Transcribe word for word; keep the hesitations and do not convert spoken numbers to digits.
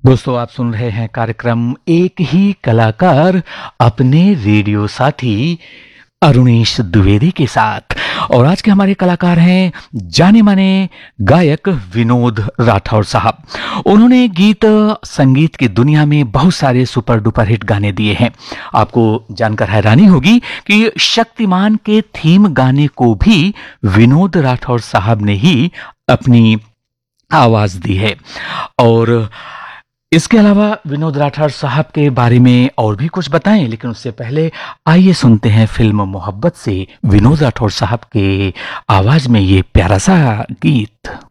दोस्तों, आप सुन रहे हैं कार्यक्रम एक ही कलाकार अपने रेडियो साथी अरुणेश द्विवेदी के साथ। और आज के हमारे कलाकार हैं जाने माने गायक विनोद राठौर साहब। उन्होंने गीत संगीत की दुनिया में बहुत सारे सुपर डुपर हिट गाने दिए हैं। आपको जानकर हैरानी होगी कि शक्तिमान के थीम गाने को भी विनोद राठौर साहब ने ही अपनी आवाज दी है। और इसके अलावा विनोद राठौर साहब के बारे में और भी कुछ बताएं, लेकिन उससे पहले आइए सुनते हैं फिल्म मोहब्बत से विनोद राठौर साहब के आवाज में ये प्यारा सा गीत।